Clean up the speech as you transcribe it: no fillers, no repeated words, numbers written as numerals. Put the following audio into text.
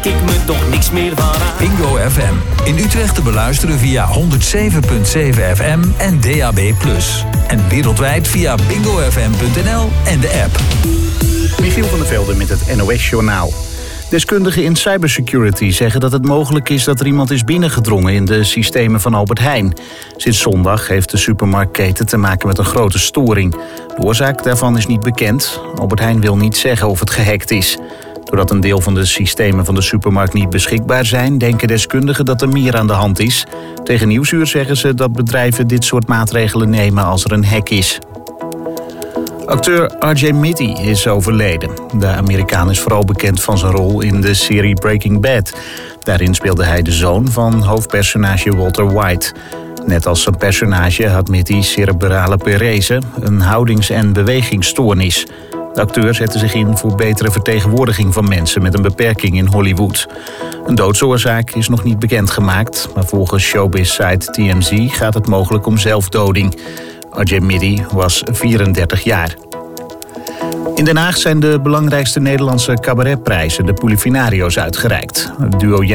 ik me toch niks meer van aan. Bingo FM. In Utrecht te beluisteren via 107.7 FM en DAB+. En wereldwijd via bingofm.nl en de app. Michiel van der Velde met het NOS-journaal. Deskundigen in cybersecurity zeggen dat het mogelijk is dat er iemand is binnengedrongen in de systemen van Albert Heijn. Sinds zondag heeft de supermarktketen te maken met een grote storing. De oorzaak daarvan is niet bekend. Albert Heijn wil niet zeggen of het gehackt is. Doordat een deel van de systemen van de supermarkt niet beschikbaar zijn, denken deskundigen dat er meer aan de hand is. Tegen Nieuwsuur zeggen ze dat bedrijven dit soort maatregelen nemen als er een hack is. Acteur R.J. Mitte is overleden. De Amerikaan is vooral bekend van zijn rol in de serie Breaking Bad. Daarin speelde hij de zoon van hoofdpersonage Walter White. Net als zijn personage had Mitte cerebrale parese, een houdings- en bewegingsstoornis. De acteur zette zich in voor betere vertegenwoordiging van mensen met een beperking in Hollywood. Een doodsoorzaak is nog niet bekendgemaakt, maar volgens showbiz-site TMZ gaat het mogelijk om zelfdoding. R.J. Mitte was 34 jaar. In Den Haag zijn de belangrijkste Nederlandse cabaretprijzen, de Polifinario's, uitgereikt. Het duo